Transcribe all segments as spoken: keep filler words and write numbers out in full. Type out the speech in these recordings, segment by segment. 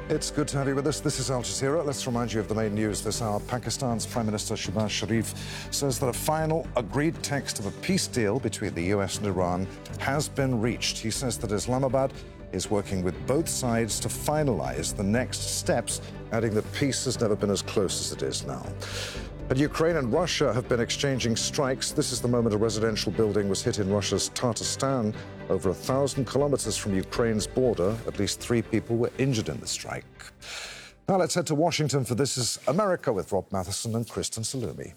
It's good to have you with us. This is Al Jazeera. Let's remind you of the main news this hour. Pakistan's Prime Minister Shehbaz Sharif says that a final agreed text of a peace deal between the U S and Iran has been reached. He says that Islamabad is working with both sides to finalize the next steps, adding that peace has never been as close as it is now. But Ukraine and Russia have been exchanging strikes. This is the moment a residential building was hit in Russia's Tatarstan, over a thousand kilometers from Ukraine's border. At least three people were injured in the strike. Now let's head to Washington for This is America with Rob Matheson and Kristen Salumi.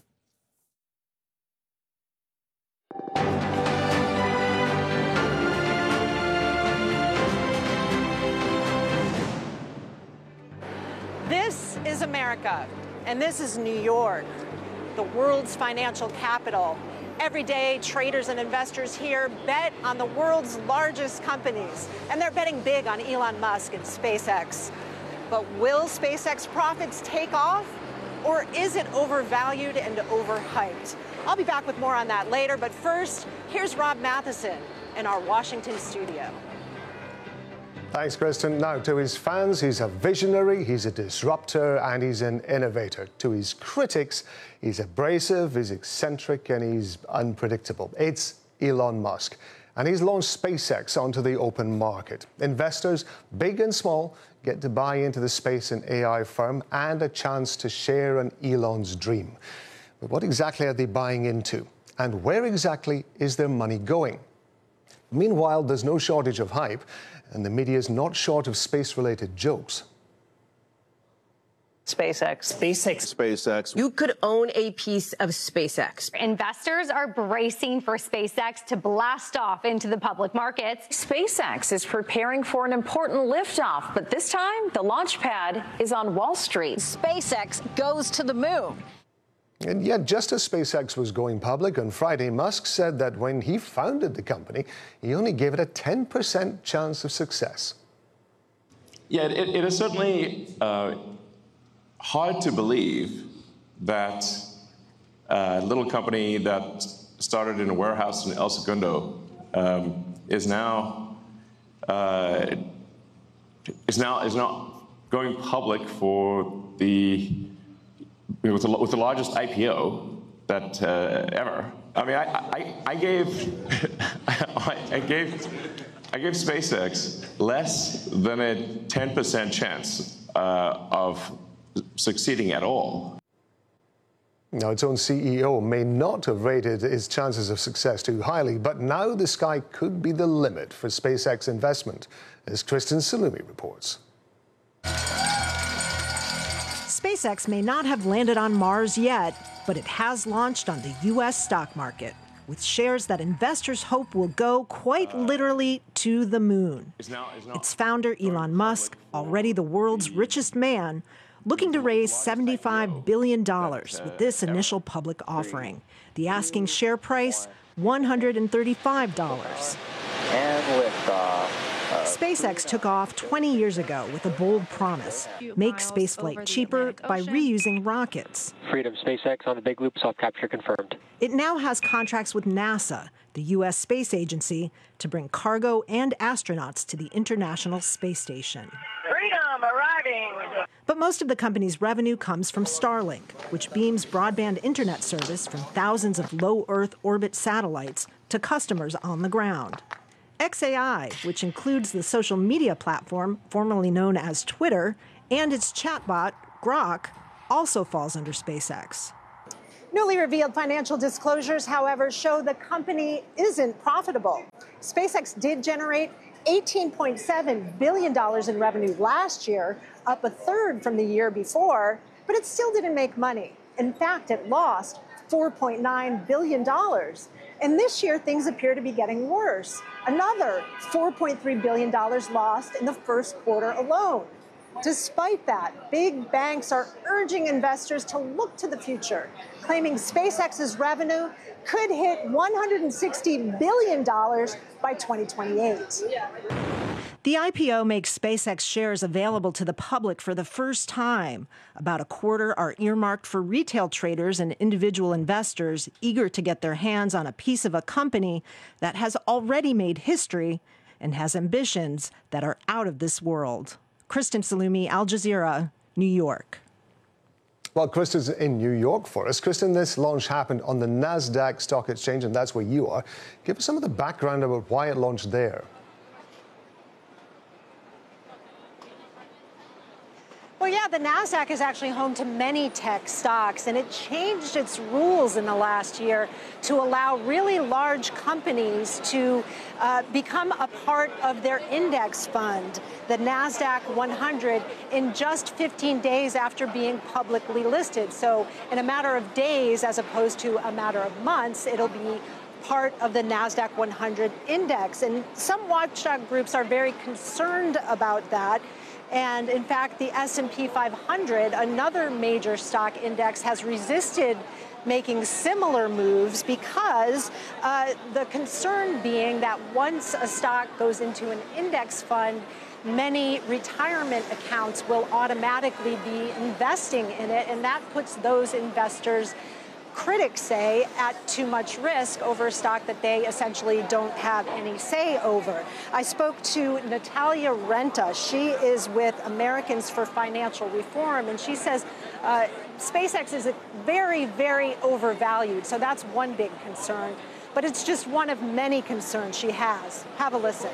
This is America. And this is New York, the world's financial capital. Every day, traders and investors here bet on the world's largest companies, and they're betting big on Elon Musk and SpaceX. But will SpaceX profits take off, or is it overvalued and overhyped? I'll be back with more on that later, but first, here's Rob Matheson in our Washington studio. Thanks, Kristen. Now, to his fans, he's a visionary, he's a disruptor, and he's an innovator. To his critics, he's abrasive, he's eccentric, and he's unpredictable. It's Elon Musk, and he's launched SpaceX onto the open market. Investors, big and small, get to buy into the space and A I firm and a chance to share in Elon's dream. But what exactly are they buying into? And where exactly is their money going? Meanwhile, there's no shortage of hype, and the media is not short of space-related jokes. SpaceX. SpaceX. SpaceX. You could own a piece of SpaceX. Investors are bracing for SpaceX to blast off into the public markets. SpaceX is preparing for an important liftoff, but this time the launch pad is on Wall Street. SpaceX goes to the moon. And yet, just as SpaceX was going public on Friday, Musk said that when he founded the company, he only gave it a ten percent chance of success. Yeah, it, it is certainly uh, hard to believe that a little company that started in a warehouse in El Segundo um, is now uh, is now is now going public for the. With the, with the largest I P O that uh, ever. I mean, I, I, I gave, I gave, I gave SpaceX less than a ten percent chance uh, of succeeding at all. Now, its own C E O may not have rated its chances of success too highly, but now the sky could be the limit for SpaceX investment, as Kristen Salumi reports. SpaceX may not have landed on Mars yet, but it has launched on the U S stock market, with shares that investors hope will go quite literally to the moon. Its founder, Elon Musk, already the world's richest man, looking to raise seventy-five billion dollars with this initial public offering. The asking share price, one hundred thirty-five dollars. And liftoff. Uh, SpaceX took off twenty years ago with a bold promise: make spaceflight cheaper by reusing rockets. Freedom SpaceX on the Big Loop, soft capture confirmed. It now has contracts with NASA, the U S space agency, to bring cargo and astronauts to the International Space Station. Freedom arriving! But most of the company's revenue comes from Starlink, which beams broadband internet service from thousands of low Earth orbit satellites to customers on the ground. X A I, which includes the social media platform formerly known as Twitter, and its chatbot, Grok, also falls under SpaceX. Newly revealed financial disclosures, however, show the company isn't profitable. SpaceX did generate eighteen point seven billion dollars in revenue last year, up a third from the year before, but it still didn't make money. In fact, it lost four point nine billion dollars. And this year, things appear to be getting worse. Another four point three billion dollars lost in the first quarter alone. Despite that, big banks are urging investors to look to the future, claiming SpaceX's revenue could hit one hundred sixty billion dollars by twenty twenty-eight. The I P O makes SpaceX shares available to the public for the first time. About a quarter are earmarked for retail traders and individual investors eager to get their hands on a piece of a company that has already made history and has ambitions that are out of this world. Kristen Salumi, Al Jazeera, New York. Well, Kristen's in New York for us. Kristen, this launch happened on the NASDAQ Stock Exchange, and that's where you are. Give us some of the background about why it launched there. Well, yeah, the NASDAQ is actually home to many tech stocks, and it changed its rules in the last year to allow really large companies to uh, become a part of their index fund, the NASDAQ one hundred, in just fifteen days after being publicly listed. So in a matter of days, as opposed to a matter of months, it'll be part of the NASDAQ one hundred index. And some watchdog groups are very concerned about that. And in fact, the S and P five hundred, another major stock index, has resisted making similar moves because uh, the concern being that once a stock goes into an index fund, many retirement accounts will automatically be investing in it, and that puts those investors, critics say, at too much risk over a stock that they essentially don't have any say over. I spoke to Natalia Renta. She is with Americans for Financial Reform, and she says uh, SpaceX is very, very overvalued. So that's one big concern. But it's just one of many concerns she has. Have a listen.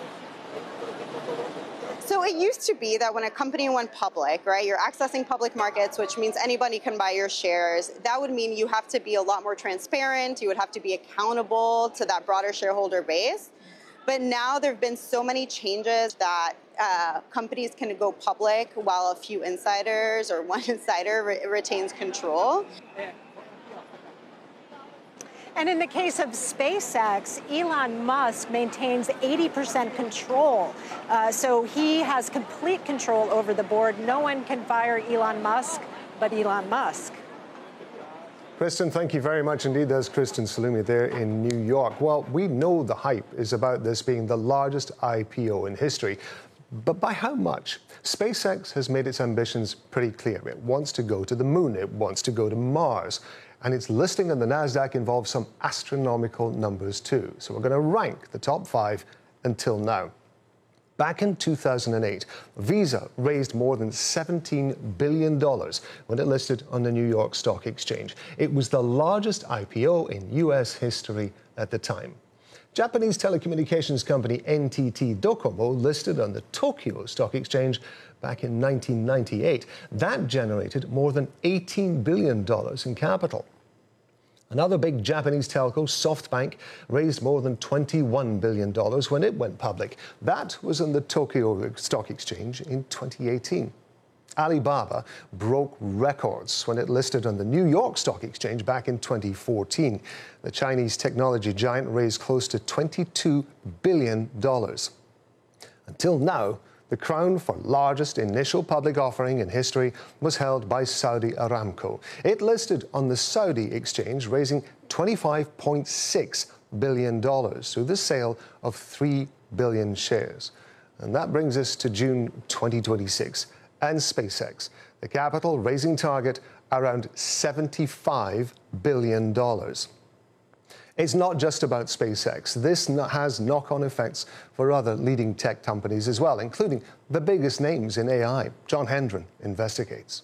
So it used to be that when a company went public, right, you're accessing public markets, which means anybody can buy your shares. That would mean you have to be a lot more transparent. You would have to be accountable to that broader shareholder base. But now there have been so many changes that uh, companies can go public while a few insiders or one insider re- retains control. And in the case of SpaceX, Elon Musk maintains eighty percent control. Uh, so he has complete control over the board. No one can fire Elon Musk but Elon Musk. Kristen, thank you very much indeed. There's Kristen Salumi there in New York. Well, we know the hype is about this being the largest I P O in history. But by how much? SpaceX has made its ambitions pretty clear. It wants to go to the moon. It wants to go to Mars. And its listing on the NASDAQ involves some astronomical numbers too. So we're going to rank the top five until now. Back in two thousand eight, Visa raised more than seventeen billion dollars when it listed on the New York Stock Exchange. It was the largest I P O in U S history at the time. Japanese telecommunications company N T T Docomo listed on the Tokyo Stock Exchange back in nineteen ninety-eight. That generated more than eighteen billion dollars in capital. Another big Japanese telco, SoftBank, raised more than twenty-one billion dollars when it went public. That was on the Tokyo Stock Exchange in twenty eighteen. Alibaba broke records when it listed on the New York Stock Exchange back in twenty fourteen. The Chinese technology giant raised close to twenty-two billion dollars. Until now, the crown for largest initial public offering in history was held by Saudi Aramco. It listed on the Saudi exchange, raising twenty-five point six billion dollars through the sale of three billion shares. And that brings us to June twenty twenty-six and SpaceX, the capital raising target around seventy-five billion dollars. It's not just about SpaceX. This has knock-on effects for other leading tech companies as well, including the biggest names in A I. John Hendren investigates.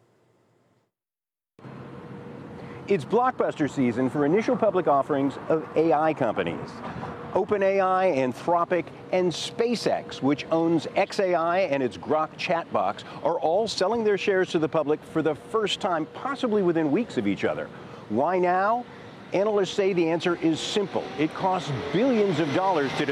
It's blockbuster season for initial public offerings of A I companies. OpenAI, Anthropic, and SpaceX, which owns xAI and its Grok chatbox, are all selling their shares to the public for the first time, possibly within weeks of each other. Why now? Analysts say the answer is simple. It costs billions of dollars to